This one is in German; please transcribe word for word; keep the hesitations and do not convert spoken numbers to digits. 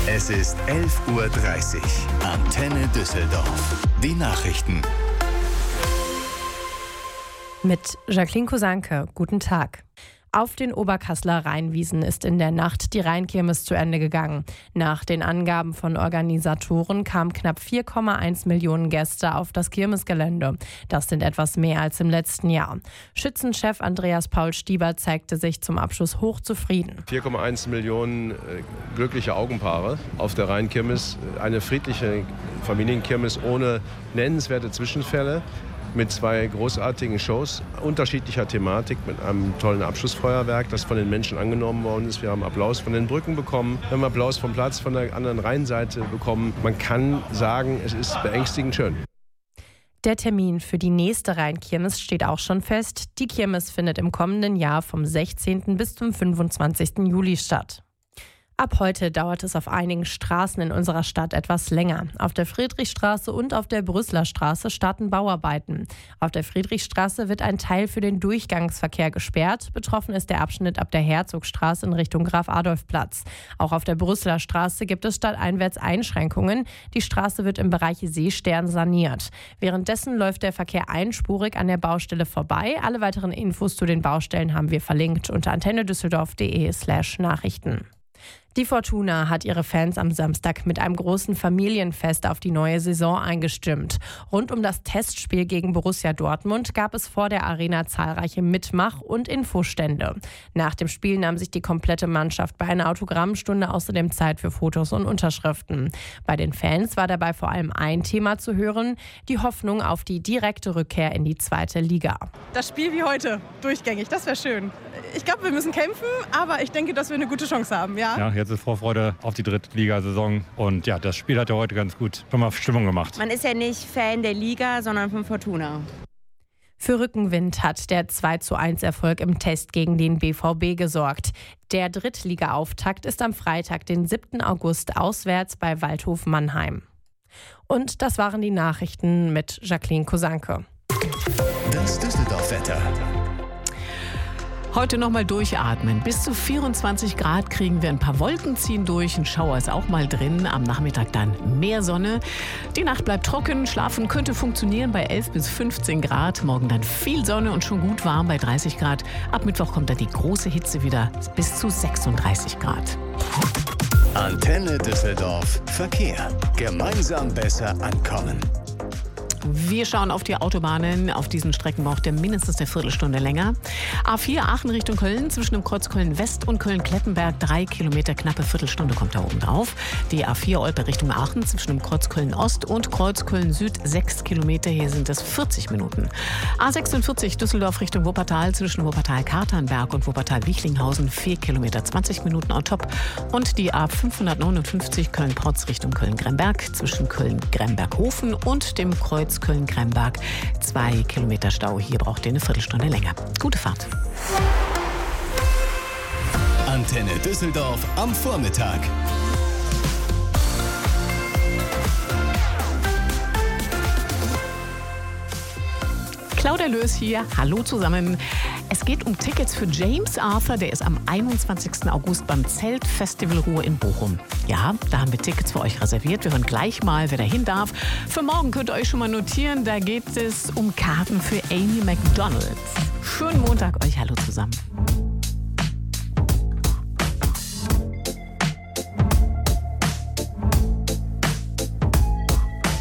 Es ist elf Uhr dreißig. Antenne Düsseldorf. Die Nachrichten. Mit Jacqueline Kosanke. Guten Tag. Auf den Oberkasseler Rheinwiesen ist in der Nacht die Rheinkirmes zu Ende gegangen. Nach den Angaben von Organisatoren kamen knapp vier Komma eins Millionen Gäste auf das Kirmesgelände. Das sind etwas mehr als im letzten Jahr. Schützenchef Andreas Paul Stieber zeigte sich zum Abschluss hochzufrieden. vier Komma eins Millionen äh, glückliche Augenpaare auf der Rheinkirmes. Eine friedliche Familienkirmes ohne nennenswerte Zwischenfälle. Mit zwei großartigen Shows unterschiedlicher Thematik, mit einem tollen Abschlussfeuerwerk, das von den Menschen angenommen worden ist. Wir haben Applaus von den Brücken bekommen, wir haben Applaus vom Platz von der anderen Rheinseite bekommen. Man kann sagen, es ist beängstigend schön. Der Termin für die nächste Rheinkirmes steht auch schon fest. Die Kirmes findet im kommenden Jahr vom sechzehnten bis zum fünfundzwanzigsten Juli statt. Ab heute dauert es auf einigen Straßen in unserer Stadt etwas länger. Auf der Friedrichstraße und auf der Brüsseler Straße starten Bauarbeiten. Auf der Friedrichstraße wird ein Teil für den Durchgangsverkehr gesperrt. Betroffen ist der Abschnitt ab der Herzogstraße in Richtung Graf-Adolf-Platz. Auch auf der Brüsseler Straße gibt es stadteinwärts Einschränkungen. Die Straße wird im Bereich Seestern saniert. Währenddessen läuft der Verkehr einspurig an der Baustelle vorbei. Alle weiteren Infos zu den Baustellen haben wir verlinkt unter antennedüsseldorf.de slash Nachrichten. Die Fortuna hat ihre Fans am Samstag mit einem großen Familienfest auf die neue Saison eingestimmt. Rund um das Testspiel gegen Borussia Dortmund gab es vor der Arena zahlreiche Mitmach- und Infostände. Nach dem Spiel nahm sich die komplette Mannschaft bei einer Autogrammstunde außerdem Zeit für Fotos und Unterschriften. Bei den Fans war dabei vor allem ein Thema zu hören: die Hoffnung auf die direkte Rückkehr in die zweite Liga. Das Spiel wie heute, durchgängig, das wäre schön. Ich glaube, wir müssen kämpfen, aber ich denke, dass wir eine gute Chance haben, ja? Ja, jetzt ist Vorfreude auf die Drittligasaison und ja, das Spiel hat ja heute ganz gut schon mal Stimmung gemacht. Man ist ja nicht Fan der Liga, sondern von Fortuna. Für Rückenwind hat der zwei zu eins Erfolg im Test gegen den B V B gesorgt. Der Drittliga-Auftakt ist am Freitag, den siebten August, auswärts bei Waldhof Mannheim. Und das waren die Nachrichten mit Jacqueline Kosanke. Das Düsseldorf-Wetter. Heute nochmal durchatmen. Bis zu vierundzwanzig Grad kriegen wir, ein paar Wolken ziehen durch, ein Schauer ist auch mal drin. Am Nachmittag dann mehr Sonne. Die Nacht bleibt trocken, schlafen könnte funktionieren bei elf bis fünfzehn Grad. Morgen dann viel Sonne und schon gut warm bei dreißig Grad. Ab Mittwoch kommt dann die große Hitze wieder bis zu sechsunddreißig Grad. Antenne Düsseldorf Verkehr. Gemeinsam besser ankommen. Wir schauen auf die Autobahnen. Auf diesen Strecken braucht ihr mindestens eine Viertelstunde länger. A vier Aachen Richtung Köln, zwischen dem Kreuz Köln-West und Köln-Klettenberg, drei Kilometer, knappe Viertelstunde kommt da oben drauf. Die A vier Olpe Richtung Aachen, zwischen dem Kreuz Köln-Ost und Kreuz Köln-Süd, sechs Kilometer, hier sind es vierzig Minuten. A sechsundvierzig Düsseldorf Richtung Wuppertal, zwischen Wuppertal-Katernberg und Wuppertal-Wichlinghausen, vier Kilometer, zwanzig Minuten on top. Und die A fünfhundertneunundfünfzig Köln-Protz Richtung Köln-Gremberg, zwischen Köln-Gremberg-Hofen und dem Kreuz Köln-Gremberg, zwei Kilometer Stau. Hier braucht ihr eine Viertelstunde länger. Gute Fahrt. Antenne Düsseldorf am Vormittag. Claudia Löß hier. Hallo zusammen. Es geht um Tickets für James Arthur. Der ist am einundzwanzigsten August beim Zeltfestival Ruhr in Bochum. Ja, da haben wir Tickets für euch reserviert. Wir hören gleich mal, wer dahin darf. Für morgen könnt ihr euch schon mal notieren. Da geht es um Karten für Amy McDonald. Schönen Montag euch. Hallo zusammen.